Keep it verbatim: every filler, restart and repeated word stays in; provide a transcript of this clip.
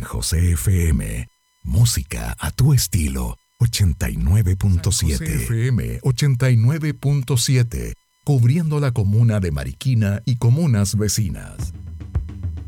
José F M. Música a tu estilo. ochenta y nueve punto siete. San José F M ochenta y nueve punto siete. Cubriendo la comuna de Mariquina y comunas vecinas.